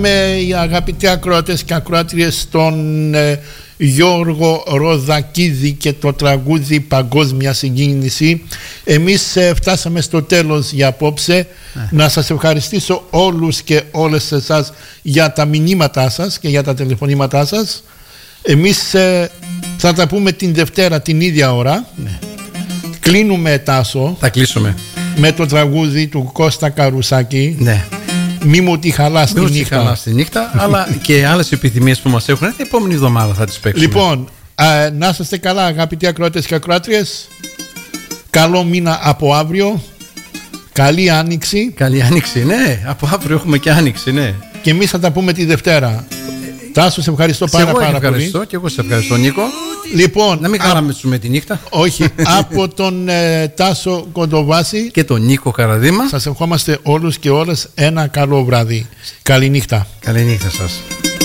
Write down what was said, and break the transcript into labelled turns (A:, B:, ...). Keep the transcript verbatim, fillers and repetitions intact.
A: Με οι αγαπητοί ακροατές και ακροάτριες, τον ε, Γιώργο Ροδακίδη και το τραγούδι «Παγκόσμια Συγκίνηση». Εμείς ε, φτάσαμε στο τέλος για απόψε. Ναι. Να σας ευχαριστήσω όλους και όλες εσάς για τα μηνύματά σας και για τα τηλεφωνήματά σας. Εμείς ε, θα τα πούμε την Δευτέρα την ίδια ώρα. Ναι. Κλείνουμε, Τάσο.
B: Θα κλείσουμε
A: με το τραγούδι του Κώστα Καρουσάκη.
B: Ναι.
A: Μη μου τη χαλά στη νύχτα.
B: Χαλά στη νύχτα αλλά και άλλες επιθυμίες που μας έχουν την επόμενη εβδομάδα θα τις παίξουμε.
A: Λοιπόν, α, να είστε καλά, αγαπητοί ακροατές και ακροάτριες. Καλό μήνα από αύριο. Καλή άνοιξη.
B: Καλή άνοιξη, ναι. Από αύριο έχουμε και άνοιξη, ναι.
A: Και εμείς θα τα πούμε τη Δευτέρα. Τάσο, σε ευχαριστώ πάρα,
B: εγώ
A: πάρα
B: ευχαριστώ
A: πολύ.
B: Και εγώ σε ευχαριστώ, Νίκο.
A: Λοιπόν,
B: να μην χαραμίσουμε τη νύχτα.
A: Όχι, από τον ε, Τάσο Κοντοβάση
B: και τον Νίκο Καραδίμα
A: σας ευχόμαστε όλους και όλες ένα καλό βράδυ. Καλή νύχτα.
B: Καλή νύχτα σας.